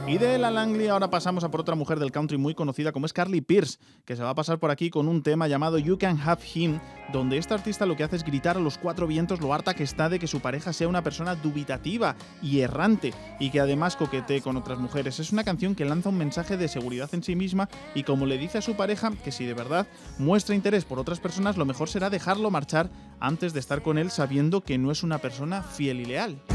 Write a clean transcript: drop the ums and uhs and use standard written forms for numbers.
Y de la Langley ahora pasamos a por otra mujer del country muy conocida como es Carly Pearce, que se va a pasar por aquí con un tema llamado You Can Have Him, donde esta artista lo que hace es gritar a los cuatro vientos lo harta que está de que su pareja sea una persona dubitativa y errante y que además coquetee con otras mujeres. Es una canción que lanza un mensaje de seguridad en sí misma y como le dice a su pareja que si de verdad muestra interés por otras personas, lo mejor será dejarlo marchar antes de estar con él sabiendo que no es una persona fiel y leal.